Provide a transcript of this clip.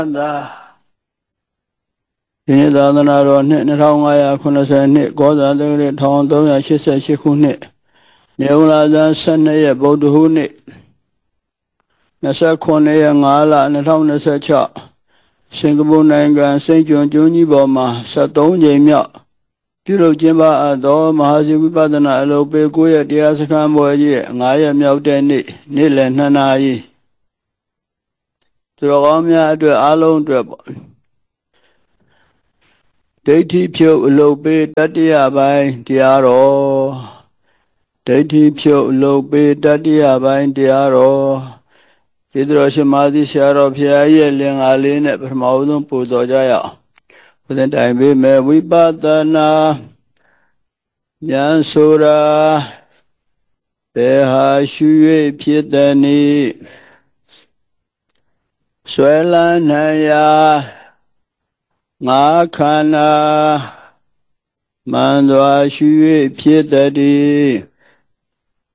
ဒီနေ့သာသနာတော်နှစ်2580နှစ်ကောဇာတိ1388ခုနှစ်နေုံလာဇန်12ရက်ဗုဒ္ဓဟူးနေ့29ရက်5လ2026စင်ကာပူနိုင်ငံစိန့်ကျွန်းကျွန်းကြီးပေါ်မှာ73ကြိမ်မြောက်ပြုလုပ်ကျင်းပအပ်သောမဟာစီဝိပဿနာအလုပ်ပေး9ရက်တရားစခန်းပွဲကြီး9ရက်မြောက်တဲ့နေ့လယ်2နာရီသူတော်ကောင်းများအတွက်အားလုံးအတွက်ပေါ့ဒိဋ္ဌိဖြုတ်အလုပ်ပေးတတိယပိုင်းတရားတော်ဒိဋ္ဌိဖြုတ်အလုပ်ပေးတတိယပိုင်းတရားတော်ဒီတော်ရှင်မာသီဆရာတော်ဖျားရဲ့လင်္ကာလေးနဲ့ပထမဦးဆုံးပူဇော်ကြရအောင်ဘုရင်တိုင်ပေးမယ်ဝိပဿနာဉာဏ်ဆိုတာဘယ်ဟာရှု၍ဖြစ်သည်နည်းဆွဲလန်းနိုင်ရာငါခန္ဓာမှန်စွာရှု၍ဖြစ်တည်း